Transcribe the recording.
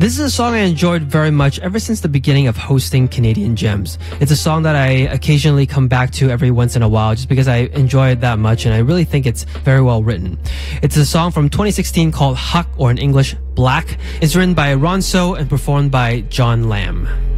This is a song I enjoyed very much ever since the beginning of hosting Canadian Gems. It's a song that I occasionally come back to every once in a while just because I enjoy it that much and I really think it's very well written. It's a song from 2016 called Hak, or in English, Black. It's written by Ronso and performed by John Lamb.